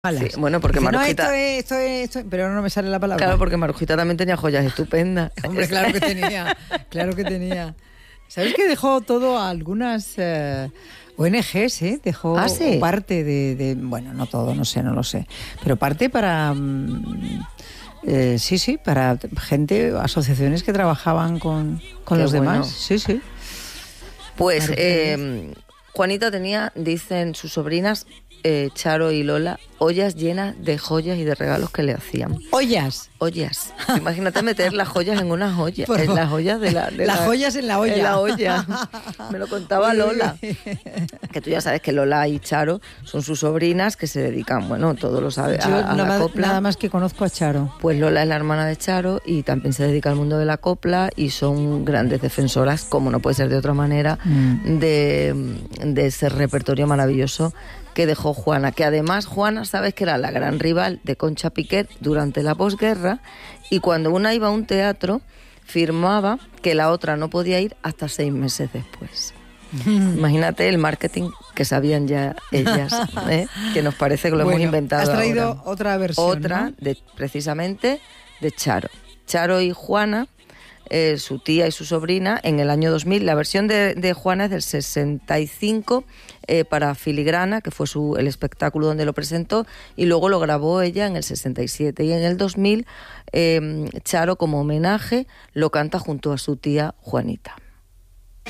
Sí, bueno, porque Dice, Marujita... No, esto es, pero no me sale la palabra. Claro, porque Marujita también tenía joyas estupendas. Hombre, claro que tenía. ¿Sabes que dejó todo a algunas ONGs, Dejó ¿Ah, sí? parte de... Bueno, no todo, no lo sé. Pero parte para... sí, para gente, asociaciones que trabajaban con los demás. Sí. Pues Juanita tenía, dicen sus sobrinas, Charo y Lola, ollas llenas de joyas y de regalos que le hacían. ¿Ollas? Ollas. Imagínate meter las joyas en unas ollas. En las ollas de la... Las joyas en la olla. En la olla. Me lo contaba Lola. Que tú ya sabes que Lola y Charo son sus sobrinas que se dedican, bueno, todos lo saben, a la copla. Nada más que conozco a Charo. Pues Lola es la hermana de Charo y también se dedica al mundo de la copla y son grandes defensoras, como no puede ser de otra manera, de ese repertorio maravilloso que dejó Juana, que además Juana, sabes que era la gran rival de Concha Piquer durante la posguerra, y cuando una iba a un teatro firmaba que la otra no podía ir hasta 6 meses después. Imagínate el marketing que sabían ya ellas, que nos parece que lo hemos inventado. Has traído ahora. otra versión, Otra, ¿no? precisamente de Charo. Charo y Juana, su tía y su sobrina, en el año 2000. La versión de Juana es del 65 para Filigrana, que fue el espectáculo donde lo presentó, y luego lo grabó ella en el 67. Y en el 2000, Charo, como homenaje, lo canta junto a su tía Juanita.